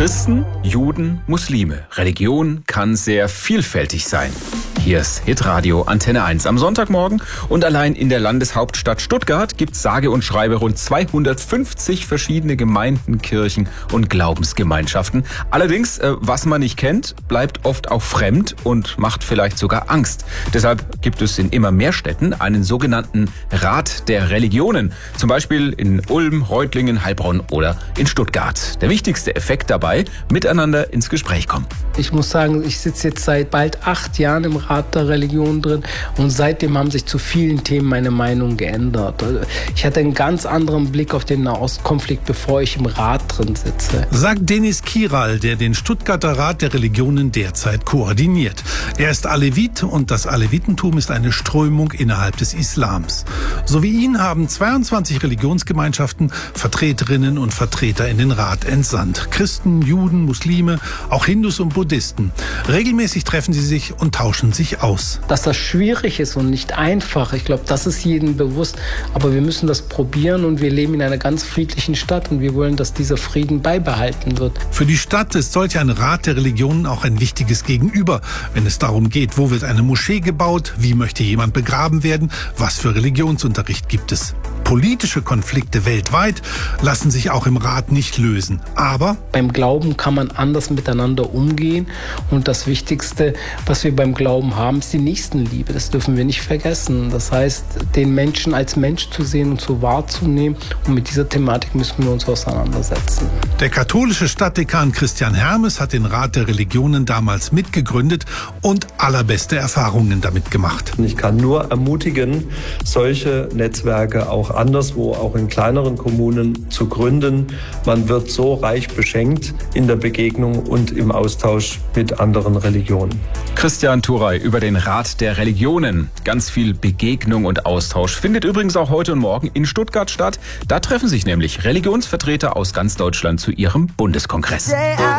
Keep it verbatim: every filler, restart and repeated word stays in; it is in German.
Christen, Juden, Muslime. Religion kann sehr vielfältig sein. Hier ist Hitradio Antenne eins am Sonntagmorgen und allein in der Landeshauptstadt Stuttgart gibt es sage und schreibe rund zweihundertfünfzig verschiedene Gemeinden, Kirchen und Glaubensgemeinschaften. Allerdings, äh, was man nicht kennt, bleibt oft auch fremd und macht vielleicht sogar Angst. Deshalb gibt es in immer mehr Städten einen sogenannten Rat der Religionen. Zum Beispiel in Ulm, Reutlingen, Heilbronn oder in Stuttgart. Der wichtigste Effekt dabei, miteinander ins Gespräch kommen. Ich muss sagen, ich sitze jetzt seit bald acht Jahren im Rat der Religion drin und seitdem haben sich zu vielen Themen meine Meinung geändert. Ich hatte einen ganz anderen Blick auf den Nahostkonflikt, bevor ich im Rat drin sitze. Sagt Denis Kiral, der den Stuttgarter Rat der Religionen derzeit koordiniert. Er ist Alevit und das Alevitentum ist eine Strömung innerhalb des Islams. So wie ihn haben zweiundzwanzig Religionsgemeinschaften Vertreterinnen und Vertreter in den Rat entsandt. Christen, Juden, Muslime, auch Hindus und Buddhisten. Regelmäßig treffen sie sich und tauschen sich aus. Dass das schwierig ist und nicht einfach, ich glaube, das ist jedem bewusst. Aber wir müssen das probieren und wir leben in einer ganz friedlichen Stadt und wir wollen, dass dieser Frieden beibehalten wird. Für die Stadt ist solch ein Rat der Religionen auch ein wichtiges Gegenüber, wenn es darum geht, wo wird eine Moschee gebaut, wie möchte jemand begraben werden, was für Religionsunterricht gibt es. Politische Konflikte weltweit lassen sich auch im Rat nicht lösen. Aber beim Glauben kann man anders miteinander umgehen. Und das Wichtigste, was wir beim Glauben haben, ist die Nächstenliebe. Das dürfen wir nicht vergessen. Das heißt, den Menschen als Mensch zu sehen und so wahrzunehmen. Und mit dieser Thematik müssen wir uns auseinandersetzen. Der katholische Stadtdekan Christian Hermes hat den Rat der Religionen damals mitgegründet und allerbeste Erfahrungen damit gemacht. Ich kann nur ermutigen, solche Netzwerke auch anderswo, auch in kleineren Kommunen zu gründen. Man wird so reich beschenkt in der Begegnung und im Austausch mit anderen Religionen. Christian Thuray über den Rat der Religionen. Ganz viel Begegnung und Austausch findet übrigens auch heute und morgen in Stuttgart statt. Da treffen sich nämlich Religionsvertreter aus ganz Deutschland zu ihrem Bundeskongress.